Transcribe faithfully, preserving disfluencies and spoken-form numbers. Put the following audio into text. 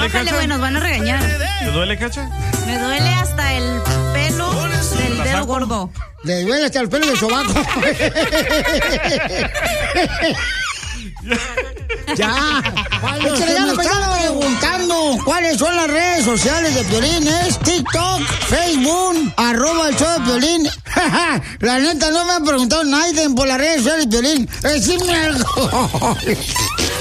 duele, Bájale, Cacha? güey, nos van a regañar. ¿Te duele, Cacha? Me duele hasta el pelo del ¿La dedo saco? gordo. Le duele hasta el pelo del sobaco. Ya. Los que me están preguntando cuáles son las redes sociales de Piolín. Es TikTok, Facebook, arroba el show de Piolín. La neta, no me ha preguntado nadie por las redes sociales de Piolín. Decime algo.